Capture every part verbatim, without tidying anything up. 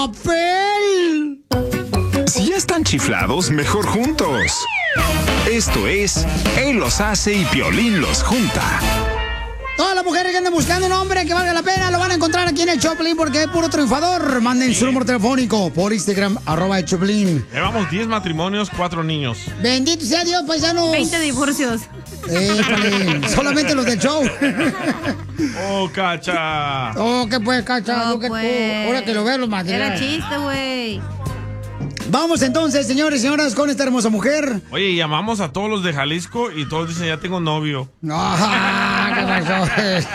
papel! Si ya están chiflados, mejor juntos. Esto es Él los hace y Piolín los junta. Todas las mujeres que anden buscando un hombre que valga la pena lo van a encontrar aquí en el Choplin porque es puro triunfador. Manden su número telefónico por Instagram, arroba el Choplin. Llevamos diez matrimonios, cuatro niños. Bendito sea Dios, paisanos. veinte divorcios. Éjale, solamente los del show. Oh, Cacha. Oh, ¿qué pues, Cacha? No, Lo que tú. pues. Ahora que lo veo los Era materiales. chiste, güey. Vamos entonces, señores y señoras, con esta hermosa mujer. Oye, llamamos a todos los de Jalisco y todos dicen, ya tengo novio. No, ¿qué pasó?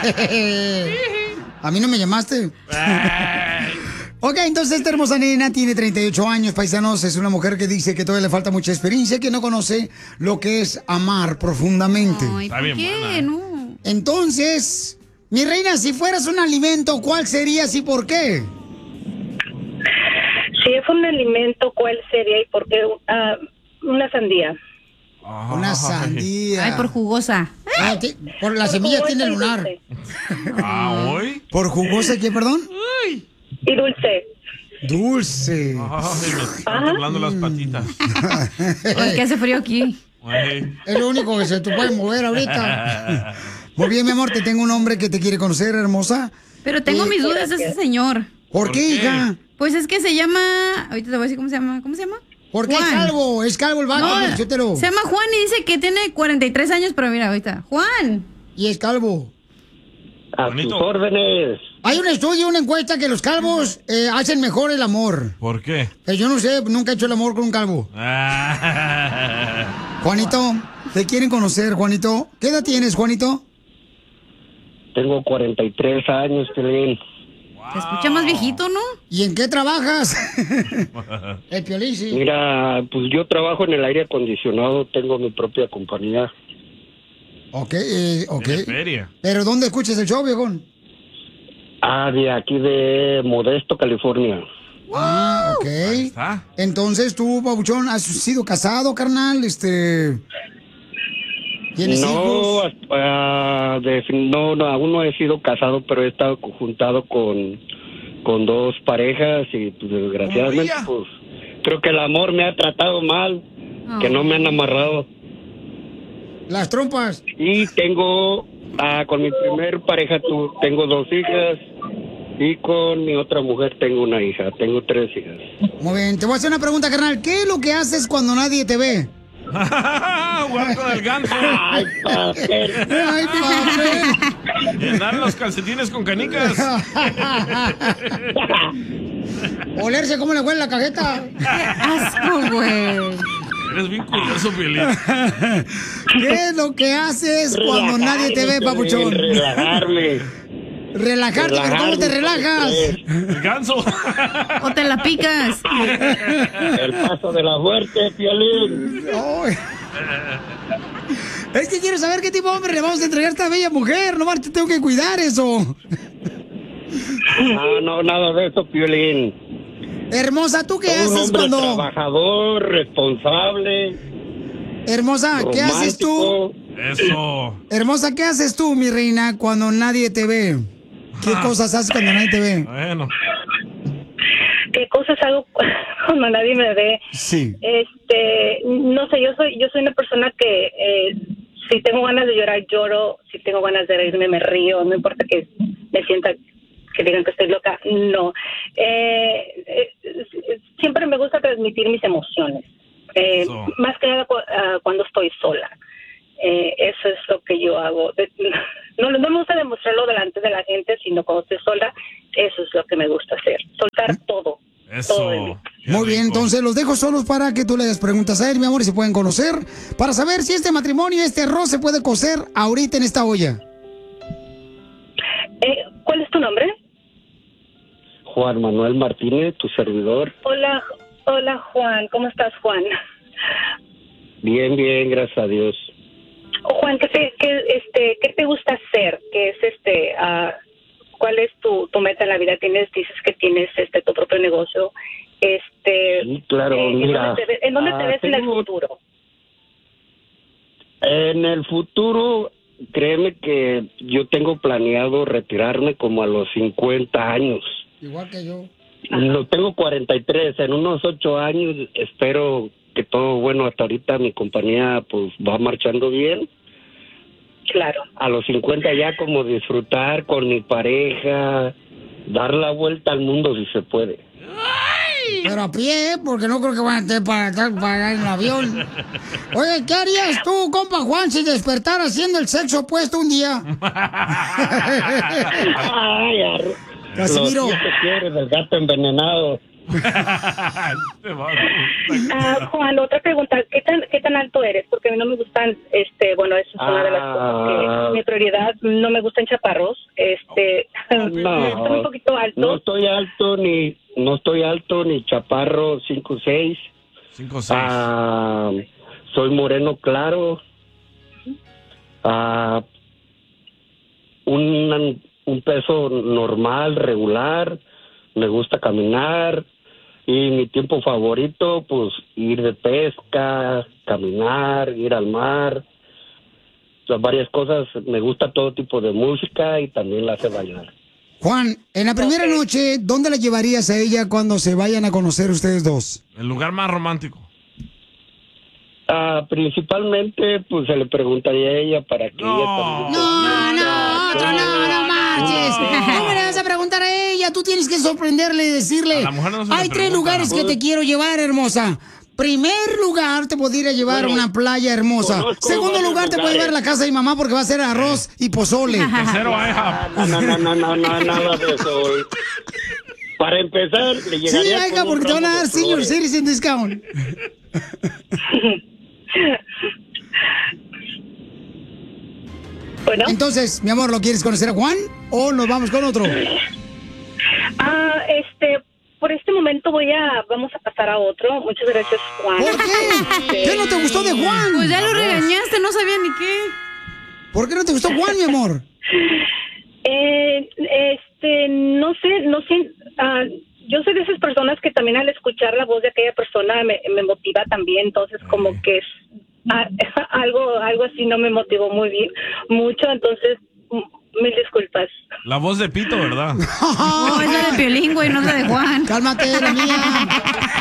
A mí no me llamaste. Ok, entonces esta hermosa nena tiene treinta y ocho años, paisanos. Es una mujer que dice que todavía le falta mucha experiencia, que no conoce lo que es amar profundamente. Ay, Está ¿por bien qué? buena, ¿eh? No. Entonces, mi reina, si fueras un alimento, ¿cuál serías y por qué? Si es un alimento, ¿cuál sería y por qué? Uh, una sandía. Una sandía. Ay, por jugosa. Ah, ti- por la semilla tiene el lunar. Ah, ¿hoy? ¿Por jugosa qué, perdón? Y dulce. Dulce. Ay, me están temblando las patitas. Pues que hace frío aquí. Ay. Es lo único que se te puede mover ahorita. Muy bien, mi amor, te tengo un hombre que te quiere conocer, hermosa. Pero tengo Sí. mis dudas de ese señor. ¿Por, ¿Por qué, qué? hija? Pues es que se llama... Ahorita te voy a decir cómo se llama. ¿Cómo se llama? ¿Por qué es Juan. calvo? Es calvo el vato, No, Pelichotelo. se llama Juan y dice que tiene cuarenta y tres años, pero mira, ahorita. Juan. Y es calvo. A Bonito. tus órdenes. Hay un estudio, una encuesta que los calvos eh, hacen mejor el amor. ¿Por qué? Pero yo no sé, nunca he hecho el amor con un calvo. Ah. Juanito, te quieren conocer, Juanito. ¿Qué edad tienes, Juanito? Tengo cuarenta y tres años, Piolín. Se escucha más viejito, ¿no? ¿Y en qué trabajas? El Piolín, sí. Mira, pues yo trabajo en el aire acondicionado, tengo mi propia compañía. Ok, eh, ok. Tiene feria. ¿Pero dónde escuchas el show, viejón? Ah, de aquí de Modesto, California. Ah, ok. Ahí está. Entonces tú, Pabuchón, ¿has sido casado, carnal? Este... ¿Tienes No, hijos? ah, de- no, no, aún no he sido casado, pero he estado juntado con, con dos parejas y pues, desgraciadamente, ella. pues creo que el amor me ha tratado mal, que no me han amarrado. Las trompas. Y tengo, ah, con mi primer pareja tu, tengo dos hijas y con mi otra mujer tengo una hija, tengo tres hijas. Muy bien, te voy a hacer una pregunta, carnal. ¿Qué es lo que haces cuando nadie te ve? Jugar con el ganso. Ay, papel. ¡Ay, papel! Llenar los calcetines con canicas. Olerse cómo le huele la cajeta. Asco, güey. Eres bien curioso, Piolín. ¿Qué es lo que haces cuando nadie te ve, papuchón? Relajarme. Relajarte, pero ¿cómo te relajas? El ganso. O te la picas. El paso de la muerte, Piolín. Ay. Es que quiero saber qué tipo de hombre le vamos a entregar a esta bella mujer. No, te tengo que cuidar eso. No, no, nada de eso, Piolín. Hermosa, ¿tú qué Soy un haces hombre cuando... trabajador, responsable, Hermosa, ¿qué haces tú? romántico. Eso. Hermosa, ¿qué haces tú, mi reina, cuando nadie te ve? ¿Qué Ah. cosas haces cuando nadie te ve? Bueno. ¿Qué cosas hago cuando nadie me ve? Sí. Este, no sé, yo soy yo soy una persona que eh, si tengo ganas de llorar, lloro. Si tengo ganas de reírme, me río. No importa que me sienta, que digan que estoy loca. No. Eh, eh, siempre me gusta transmitir mis emociones. Eh, Eso. más que nada cu- ah, cuando estoy sola. Eh, eso es lo que yo hago. De- No, no me gusta demostrarlo delante de la gente, sino cuando estoy sola, eso es lo que me gusta hacer. Soltar todo. Todo de mí. Eso. Qué Muy bien, rico. entonces los dejo solos para que tú le des preguntas a él, mi amor, y se pueden conocer, para saber si este matrimonio, este arroz se puede cocer ahorita en esta olla. Eh, ¿Cuál es tu nombre? Juan Manuel Martínez, tu servidor. Hola, hola Juan. ¿Cómo estás, Juan? Bien, bien, gracias a Dios. Juan, ¿qué te, qué, este, ¿qué te gusta hacer? ¿Qué es este? ah, ¿Cuál es tu, tu meta en la vida? Tienes, dices que tienes este tu propio negocio. Este, Sí, claro, eh, ¿en mira. dónde te, ve- ¿en dónde te ah, ves en el tengo- futuro? En el futuro, créeme que yo tengo planeado retirarme como a los cincuenta años. Igual que yo. No, tengo cuarenta y tres. En unos ocho años espero que todo, bueno, hasta ahorita mi compañía pues va marchando bien. Claro. A los cincuenta ya como disfrutar con mi pareja, dar la vuelta al mundo si se puede. Pero a pie, porque no creo que van a tener para estar para en el avión. Oye, ¿qué harías tú, compa Juan, si despertaras haciendo el sexo opuesto un día? Ay, ar... Casimiro. Los siete quieres del gato envenenado. Ah, Juan, otra pregunta, ¿qué tan qué tan alto eres? Porque a mí no me gustan, este, bueno, eso es una de las cosas que mi prioridad, no me gustan chaparros, este, no, estoy un poquito alto. No estoy alto ni no estoy alto ni chaparro, cinco seis. cinco seis. Ah, soy moreno claro. Ah, un un peso normal, regular. Me gusta caminar. Y mi tiempo favorito, pues, ir de pesca, caminar, ir al mar. O sea, varias cosas. Me gusta todo tipo de música y también la hace bailar. Juan, en la primera Okay. noche, ¿dónde la llevarías a ella cuando se vayan a conocer ustedes dos? El lugar más romántico. Ah, principalmente, pues, se le preguntaría a ella para que No. ella también... No, no, otro no, no marches. ¿Cómo le vas a preguntar a ella? Tú tienes que sorprenderle y decirle. A la mujer no se le Hay tres pregunta. lugares que te quiero llevar, hermosa. Primer lugar, te podría llevar a Bueno, una playa hermosa. conozco Segundo varios lugar, te puedo lugares. llevar a la casa de mi mamá porque va a hacer arroz y pozole. Tercero, IHOP. No, no, no, no, no, no, nada de eso. Para empezar, le Sí, llegaría venga, con un porque te van a ramo dar de senior flores. citizen discount. Bueno, Entonces, mi amor, ¿lo quieres conocer a Juan o nos vamos con otro? ah, este, por este momento voy a, vamos a pasar a otro. Muchas gracias, Juan. ¿Por qué? ¿Qué no te gustó de Juan? Pues ya lo regañaste, no sabía ni qué. ¿Por qué no te gustó Juan, mi amor? Eh, este, no sé, no sé, ah, yo soy de esas personas que también al escuchar la voz de aquella persona me, me motiva también, entonces como que es, ah, algo, algo así no me motivó muy bien, mucho, entonces m- mil disculpas. La voz de Pito, ¿verdad? No, es la de Piolín, güey, no es la de Juan. Cálmate, la mía.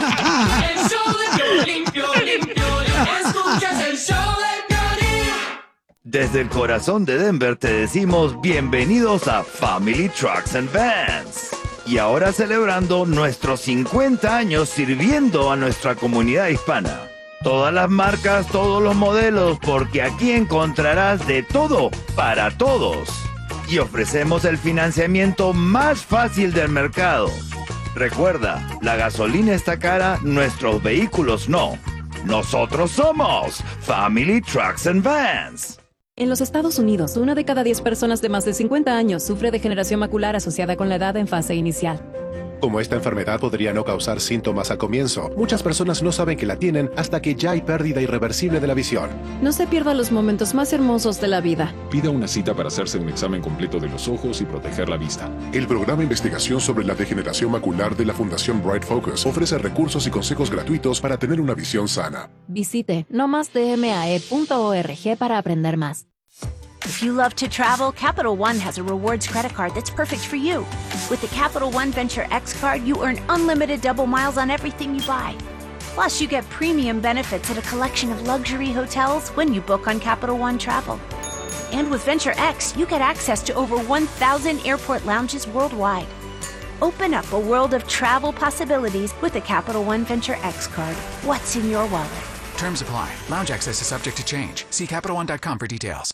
El show de Piolín, Piolín, Piolín. Escuchas el show de Piolín. Desde el corazón de Denver te decimos bienvenidos a Family Trucks and Vans. Y ahora celebrando nuestros cincuenta años sirviendo a nuestra comunidad hispana. Todas las marcas, todos los modelos, porque aquí encontrarás de todo para todos. Y ofrecemos el financiamiento más fácil del mercado. Recuerda, la gasolina está cara, nuestros vehículos no. Nosotros somos Family Trucks and Vans. En los Estados Unidos, una de cada diez personas de más de cincuenta años sufre degeneración macular asociada con la edad en fase inicial. Como esta enfermedad podría no causar síntomas al comienzo, muchas personas no saben que la tienen hasta que ya hay pérdida irreversible de la visión. No se pierda los momentos más hermosos de la vida. Pida una cita para hacerse un examen completo de los ojos y proteger la vista. El programa de investigación sobre la degeneración macular de la Fundación Bright Focus ofrece recursos y consejos gratuitos para tener una visión sana. Visite no más d m a e punto org para aprender más. If you love to travel, Capital One has a rewards credit card that's perfect for you. With the Capital One Venture X card, you earn unlimited double miles on everything you buy. Plus, you get premium benefits at a collection of luxury hotels when you book on Capital One Travel. And with Venture X, you get access to over one thousand airport lounges worldwide. Open up a world of travel possibilities with the Capital One Venture X card. What's in your wallet? Terms apply. Lounge access is subject to change. See Capital One dot com for details.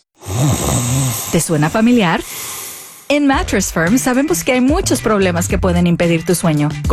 ¿Te suena familiar? En Mattress Firm sabemos que hay muchos problemas que pueden impedir tu sueño,